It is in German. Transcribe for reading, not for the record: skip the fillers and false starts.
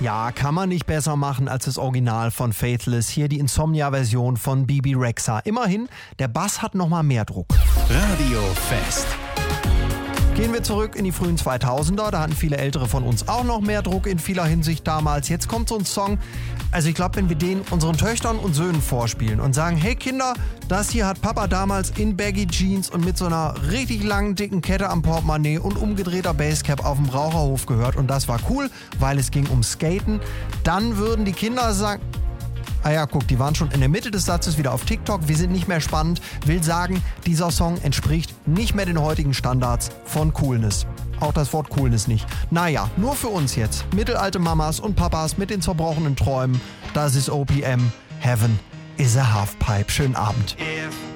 Ja, kann man nicht besser machen als das Original von Faithless. Hier die Insomnia-Version von Bebe Rexha. Immerhin, der Bass hat nochmal mehr Druck. Radio Fest. Gehen wir zurück in die frühen 2000er. Da hatten viele Ältere von uns auch noch mehr Druck in vieler Hinsicht damals. Jetzt kommt so ein Song. Also ich glaube, wenn wir den unseren Töchtern und Söhnen vorspielen und sagen, hey Kinder, das hier hat Papa damals in Baggy Jeans und mit so einer richtig langen, dicken Kette am Portemonnaie und umgedrehter Basecap auf dem Raucherhof gehört und das war cool, weil es ging um Skaten, dann würden die Kinder sagen, ah ja, guck, die waren schon in der Mitte des Satzes wieder auf TikTok, wir sind nicht mehr spannend, will sagen, dieser Song entspricht nicht mehr den heutigen Standards von Coolness. Auch das Wort Coolness nicht. Naja, nur für uns jetzt. Mittelalte Mamas und Papas mit den zerbrochenen Träumen. Das ist OPM. Heaven is a Halfpipe. Schönen Abend.